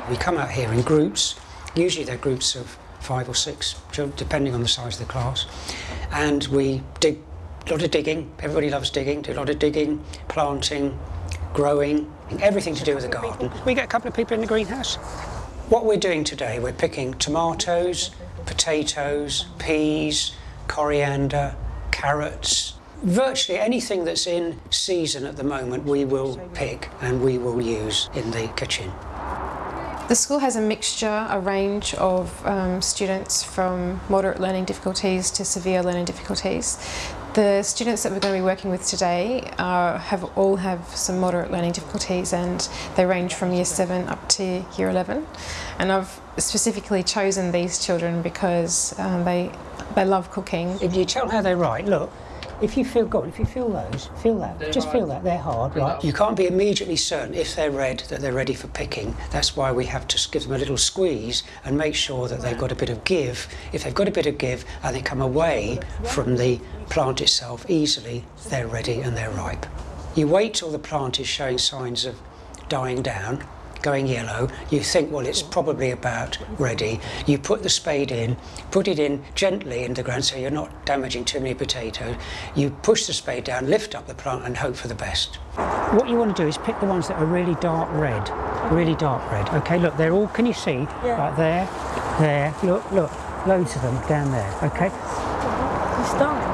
We come out here in groups, usually they're groups of 5 or 6 children, depending on the size of the class, and we dig, a lot of digging. Everybody loves digging, do a lot of digging, planting, growing, everything to do with the garden. We get a couple of people in the greenhouse. What we're doing today, we're picking tomatoes, potatoes, peas, coriander, carrots. Virtually anything that's in season at the moment we will pick and we will use in the kitchen. The school has a mixture, a range of students from moderate learning difficulties to severe learning difficulties. The students that we're going to be working with today all have some moderate learning difficulties, and they range from Year 7 up to Year 11. And I've specifically chosen these children because they love cooking. If you tell how they write, look, if you feel good, if you feel those, feel that, just feel that, they're hard, right? You can't be immediately certain if they're red that they're ready for picking. That's why we have to give them a little squeeze and make sure that they've got a bit of give. If they've got a bit of give and they come away from the plant itself easily, they're ready and they're ripe. You wait till the plant is showing signs of dying down, going yellow. You think, well, it's probably about ready. You put the spade in, put it in gently in the ground so you're not damaging too many potatoes. You push the spade down, lift up the plant and hope for the best. What you want to do is pick the ones that are really dark red. Really dark red. Okay, look, they're all, can you see? Yeah. Right there, there, look, loads of them down there, okay? It's done.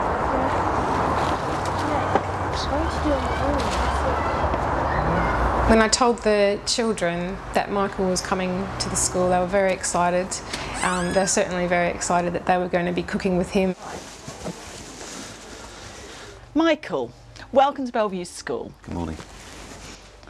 When I told the children that Michael was coming to the school, they were very excited. They're certainly very excited that they were going to be cooking with him. Michael, welcome to Bellevue School. Good morning.